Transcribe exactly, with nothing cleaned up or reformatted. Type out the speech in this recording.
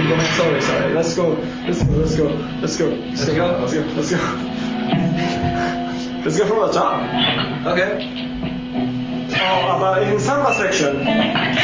go back. Sorry, sorry. Let's go. Let's go. Let's go. Let's go. Let's go. Let's go. Let's go. Let's go from the top. Okay. Oh, but in samba section,